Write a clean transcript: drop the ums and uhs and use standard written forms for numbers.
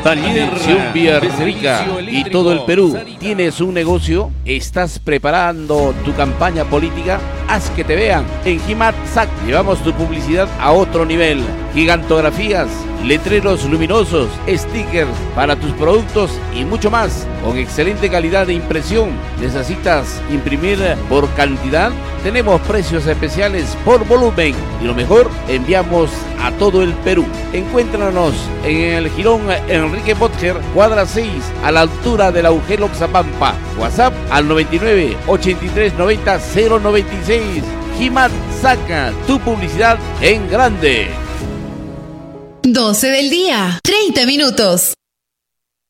Taller Villarrica y todo el Perú. ¿Tienes un negocio? ¿Estás preparando tu campaña política? Haz que te vean. En Gimat SAC llevamos tu publicidad a otro nivel. Gigantografías, letreros luminosos, stickers para tus productos y mucho más. Con excelente calidad de impresión. ¿Necesitas imprimir por cantidad? Tenemos precios especiales por volumen. Y lo mejor, enviamos a todo el Perú. Encuéntranos en el Jirón Enrique Botger, cuadra 6, a la altura del Augel Oxapampa. WhatsApp al 99 83 90 096. Gimat saca tu publicidad en grande. 12 del día, 30 minutos.